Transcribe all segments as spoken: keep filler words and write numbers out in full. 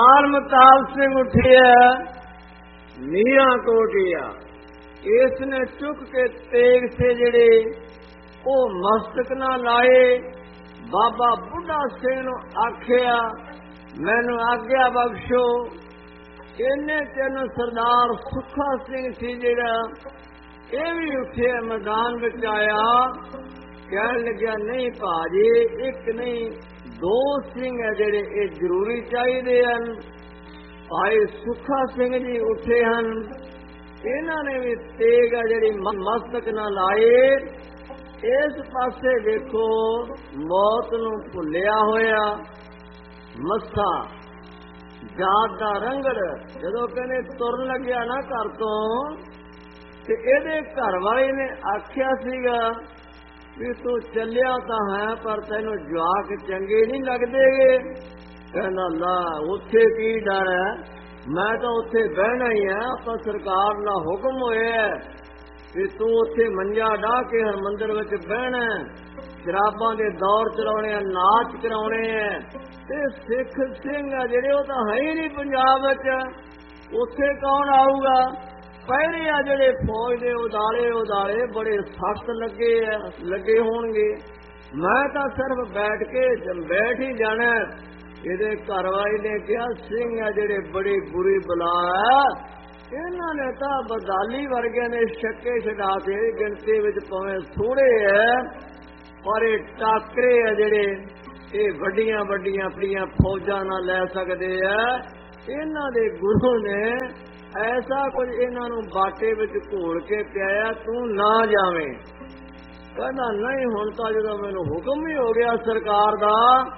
ਮਤਾਬ ਸਿੰਘ ਉੱਠਿਆ ਮੀਆਂ ਕੋਟਿਆ। ਇਸ ਨੇ ਚੁੱਕ ਕੇ ਤੇਗ ਸੇ ਜਿਹੜੇ ਉਹ ਮਸਤਕ ਨਾ ਲਾਏ। ਬਾਬਾ ਬੁੱਢਾ ਸਿੰਘ ਨੂੰ ਆਖਿਆ ਮੈਨੂੰ ਆਗਿਆ ਬਖਸ਼ੋ। ਇਹਨੇ ਤੈਨੂੰ ਸਰਦਾਰ ਸੁੱਖਾ ਸਿੰਘ ਸੀ ਜਿਹੜਾ ਇਹ ਵੀ ਉੱਠਿਆ ਮੈਦਾਨ ਵਿੱਚ ਆਇਆ। ਕਹਿਣ ਲੱਗਿਆ ਨਹੀਂ ਭਾਜੀ ਇੱਕ ਨਹੀਂ ਦੋ ਸਿੰਘ ਹੈ ਜਿਹੜੇ ਇਹ ਜ਼ਰੂਰੀ ਚਾਹੀਦੇ ਹਨ। ਭਾਈ ਸੁੱਖਾ ਸਿੰਘ ਜੀ ਉੱਠੇ ਹਨ। ਇਹਨਾਂ ਨੇ ਵੀ ਤੇਗ ਆ ਜਿਹੜੀ ਮਸਤਕ ਨਾ ਲਾਏ। ਇਸ ਪਾਸੇ ਵੇਖੋ ਮੌਤ ਨੂੰ ਭੁੱਲਿਆ ਹੋਇਆ ਮੱਸਾ ਜਾਤ ਦਾ ਰੰਗੜ ਜਦੋਂ ਕਹਿੰਦੇ ਤੁਰਨ ਲੱਗਿਆ ਨਾ ਘਰ ਤੋਂ ਤੇ ਇਹਦੇ ਘਰ ਵਾਲੇ ਨੇ ਆਖਿਆ ਸੀਗਾ ਵੀ ਤੂੰ ਚੱਲਿਆ ਤਾਂ ਹੈ ਪਰ ਤੈਨੂੰ ਜਵਾਕ ਚੰਗੇ ਨਹੀਂ ਲੱਗਦੇਗੇ। ਕਹਿੰਦਾ ਲਾ ਉੱਥੇ ਕੀ ਡਰ ਹੈ, ਮੈਂ ਤਾਂ ਉੱਥੇ ਬਹਿਣਾ ਹੀ ਹੈ। ਆਪਾਂ ਸਰਕਾਰ ਦਾ ਹੁਕਮ ਹੋਇਆ ਵੀ ਤੂੰ ਉੱਥੇ ਮੰਜਾ ਢਾਹ ਕੇ ਹਰਮੰਦਰ ਵਿੱਚ ਬਹਿਣਾ, ਸ਼ਰਾਬਾਂ ਦੇ ਦੌਰ ਚਲਾਉਣੇ ਆ, ਨਾਚ ਕਰਾਉਣੇ ਆ। ਤੇ ਸਿੱਖ ਸਿੰਘ ਆ ਜਿਹੜੇ ਉਹ ਤਾਂ ਹੈ ਹੀ ਨਹੀਂ ਪੰਜਾਬ ਵਿੱਚ, ਉੱਥੇ ਕੌਣ ਆਊਗਾ? ਪਹਿਰੇ ਆ ਜਿਹੜੇ ਫੌਜ ਦੇ ਉਦਾਲੇ ਉਦਾਲੇ ਬੜੇ ਸਖਤ ਲੱਗੇ ਆ ਲੱਗੇ ਹੋਣਗੇ। ਮੈਂ ਤਾਂ ਸਿਰਫ ਬੈਠ ਕੇ ਬੈਠ ਹੀ ਜਾਣਾ। ਇਹਦੇ ਘਰ ਵਾਲੇ ਨੇ ਕਿਹਾ ਸਿੰਘ ਆ ਜਿਹੜੇ ਬੜੀ ਬੁਰੀ ਬਲਾ ਹੈ, ਇਹਨਾਂ ਨੇ ਤਾਂ ਬਦਾਲੀ ਵਰਗਿਆਂ ਨੇ ਛੱਕੇ ਛਡਾ ਕੇ ਗਿਣਤੀ ਵਿੱਚ ਭਾਵੇਂ ਥੋੜੇ ਐ ਪਰ ਇਹ ਟਾਕਰੇ ਆ ਜਿਹੜੇ ਇਹ ਵੱਡੀਆਂ ਵੱਡੀਆਂ ਆਪਣੀਆਂ ਫੌਜਾਂ ਨਾਲ ਲੈ ਸਕਦੇ ਆ। ਇਹਨਾਂ ਦੇ ਗੁਰੂ ਨੇ ਐਸਾ ਕੁਝ ਇਹਨਾਂ ਨੂੰ ਬਾਟੇ ਵਿੱਚ ਘੋਲ ਕੇ ਪਿਆਇਆ ਤੂੰ ਨਾ ਜਾਵੇਂ। ਕਹਿੰਦਾ ਨਹੀਂ ਹੁਣ ਤਾਂ ਜਦੋਂ ਮੈਨੂੰ ਹੁਕਮ ਹੀ ਹੋ ਗਿਆ ਸਰਕਾਰ ਦਾ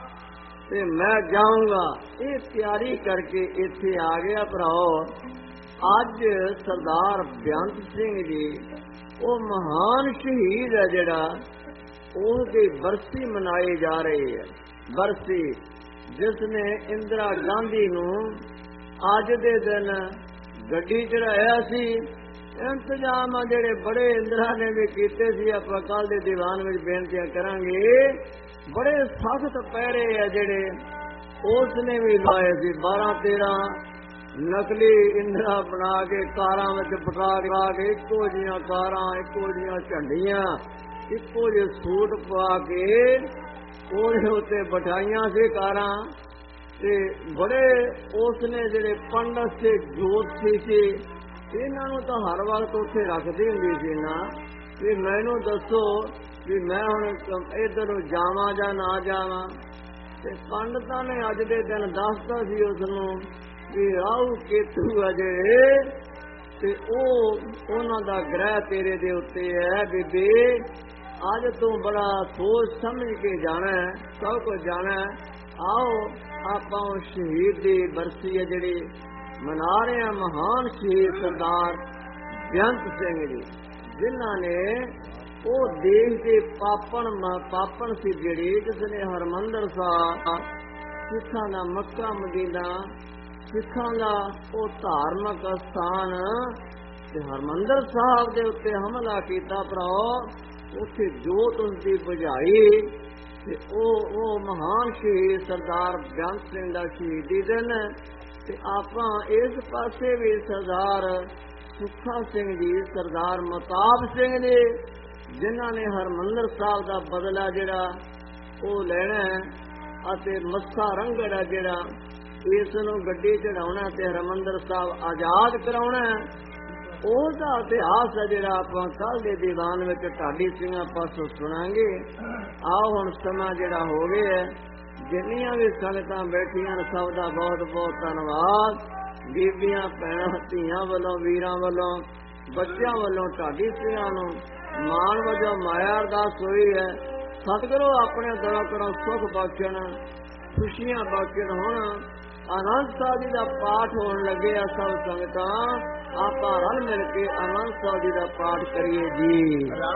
ਤੇ ਮੈਂ ਜਾਊਂਗਾ। ਇਹ ਤਿਆਰੀ ਕਰਕੇ ਇੱਥੇ ਆ ਗਿਆ। ਭਰਾਓ ਅੱਜ ਸਰਦਾਰ ਬੇਅੰਤ ਸਿੰਘ ਜੀ ਉਹ ਮਹਾਨ ਸ਼ਹੀਦ ਹੈ ਜਿਹੜਾ ਉਹਦੀ ਬਰਸੀ ਮਨਾਈ ਜਾ ਰਹੀ ਹੈ। ਬਰਸੀ ਜਿਸ ਨੇ ਇੰਦਰਾ ਗਾਂਧੀ ਨੂੰ ਅੱਜ ਦੇ ਦਿਨ ਗੱਡੀ ਚੜਾਇਆ ਸੀ। ਇੰਤਜ਼ਾਮ ਆ ਜਿਹੜੇ ਬੜੇ ਇੰਦਰਾ ਨੇ ਵੀ ਕੀਤੇ ਸੀ, ਆਪਾਂ ਕੱਲ ਦੇ ਦੀਵਾਨ ਵਿੱਚ ਬੇਨਤੀਆਂ ਕਰਾਂਗੇ। ਬੜੇ ਸਖਤ ਪਹਿਰੇ ਆ ਜਿਹੜੇ ਉਸ ਨੇ ਵੀ ਲਾਏ ਸੀ। ਬਾਰਾਂ ਤੇਰਾਂ ਨਕਲੀ ਇੰਦਰਾ ਬਣਾ ਕੇ ਕਾਰਾਂ ਵਿੱਚ ਪਟਾ ਕੇ ਇੱਕੋ ਜਿਹੀਆਂ ਕਾਰਾਂ, ਇੱਕੋ ਜਿਹੀਆਂ ਝੰਡੀਆਂ, ਇੱਕੋ ਜਿਹੇ ਸੂਟ ਪਾ ਕੇ ਉਹਦੇ ਉੱਤੇ ਬਿਠਾਈਆਂ ਸੀ ਕਾਰਾਂ। ਤੇ ਬੜੇ ਉਸ ਨੇ ਜਿਹੜੇ ਪੰਡਤ ਤੇ ਜੋਤਸ਼ੀ ਸੀ ਇਹਨਾਂ ਨੂੰ ਤਾਂ ਹਰ ਵਕਤ ਉੱਥੇ ਰੱਖਦੀ ਹੁੰਦੀ ਸੀ ਨਾ ਵੀ ਮੈਨੂੰ ਦੱਸੋ ਵੀ ਮੈਂ ਹੁਣ ਇੱਧਰ ਨੂੰ ਜਾਵਾਂ ਜਾਂ ਨਾ ਜਾਵਾਂ। ਤੇ ਪੰਡਤਾਂ ਨੇ ਅੱਜ ਦੇ ਦਿਨ ਦੱਸਦਾ ਸੀ ਉਸ ਨੂੰ ਵੀ ਰਾਹੂ ਕੇਤੂ ਆ ਜਿਹੜੇ ਤੇ ਉਹ ਉਹਨਾਂ ਦਾ ਗ੍ਰਹਿ ਤੇਰੇ ਦੇ ਉੱਤੇ ਹੈ ਬੀਬੀ। ਅੱਜ ਤੂੰ ਬੜਾ ਸੋਚ ਸਮਝ ਕੇ ਜਾਣਾ, ਸਭ ਕੁਝ ਜਾਣਾ। ਆਓ ਆਪਾਂ ਸ਼ਹੀਦ ਦੀ ਬਰਸੀ ਹੈ ਜਿਹੜੀ ਮਨਾ ਰਹੇ ਹਾਂ। ਮਹਾਨ ਸ਼ਹੀਦ ਸਰਦਾਰ ਬੇਅੰਤ ਸਿੰਘ ਜੀ ਜਿਨ੍ਹਾਂ ਨੇ ਉਹ ਦੇਸ਼ ਦੇ ਪਾਪਣ ਪਾਪਣ ਸੀ ਜਿਹੜੇ ਜਿਸ ਨੇ ਹਰਮੰਦਰ ਸਾਹਿਬ ਸਿੱਖਾਂ ਦਾ ਮੱਕਾ ਮਦੀਨਾ ਸਿੱਖਾਂ ਦਾ ਉਹ ਧਾਰਮਿਕ ਸਥਾਨ ਤੇ ਹਰਮੰਦਰ ਸਾਹਿਬ ਦੇ ਉੱਤੇ ਹਮਲਾ ਕੀਤਾ। ਭਰਾਓ ਉੱਥੇ ਜੋਤ ਉਸਦੀ ਬੁਝਾਈ ਤੇ ਉਹ ਉਹ ਮਹਾਨ ਸ਼ਹੀਦ ਸਰਦਾਰ ਬੇਅੰਤ ਸਿੰਘ ਦਾ ਸ਼ਹੀਦੀ ਦਿਨ। ਤੇ ਆਪਾਂ ਇਸ ਪਾਸੇ ਵੀ ਸਰਦਾਰ ਸੁੱਖਾ ਸਿੰਘ ਜੀ, ਸਰਦਾਰ ਮਤਾਬ ਸਿੰਘ ਜੀ ਜਿਨ੍ਹਾਂ ਨੇ ਹਰਮੰਦਰ ਸਾਹਿਬ ਦਾ ਬਦਲਾ ਜਿਹੜਾ ਉਹ ਲੈਣਾ ਅਤੇ ਮੱਸਾ ਰੰਗੜ ਜਿਹੜਾ ਇਸ ਨੂੰ ਗੱਡੀ ਚੜਾਉਣਾ ਤੇ ਹਰਮੰਦਰ ਸਾਹਿਬ ਆਜ਼ਾਦ ਕਰਾਉਣਾ। ਉਹਦਾ ਇਤਿਹਾਸ ਹੈ ਜਿਹੜਾ ਆਪਾਂ ਕੱਲ ਦੇ ਦੀਵਾਨ ਵਿੱਚ ਢਾਡੀ ਸਿੰਘਾਂ ਪਾਸੋਂ ਸੁਣਾਂਗੇ। ਆਓ ਹੁਣ ਸਮਾਂ ਜਿਹੜਾ ਹੋ ਗਿਆ, ਜਿੰਨੀਆਂ ਵੀ ਸੰਗਤਾਂ ਬੈਠੀਆਂ ਸਭ ਦਾ ਬਹੁਤ ਬਹੁਤ ਧੰਨਵਾਦ। ਬੀਬੀਆਂ ਭੈਣਾਂ ਧੀਆਂ ਵੱਲੋਂ, ਵੀਰਾਂ ਵੱਲੋਂ, ਬੱਚਿਆਂ ਵੱਲੋਂ ਢਾਡੀ ਸਿੰਘਾਂ ਨੂੰ ਮਾਣ ਵਜੋਂ ਮਾਇਆ ਅਰਦਾਸ ਹੋਈ ਹੈ। ਸਤਿਗੁਰੂ ਆਪਣੇ ਦਰੋਂ ਕਰੋ ਸੁਖ ਬਖਸ਼ਣ, ਖੁਸ਼ੀਆਂ ਬਖਸ਼ਣ। ਹੁਣ ਆਨੰਦ ਸਾਹਿਬ ਜੀ ਦਾ ਪਾਠ ਹੋਣ ਲੱਗੇ ਆ। ਸਭ ਸੰਗਤਾਂ ਆਪਾਂ ਰਲ ਮਿਲ ਕੇ ਆਨੰਦ ਸਾਹਿਬ ਜੀ ਦਾ ਪਾਠ ਕਰੀਏ ਜੀ।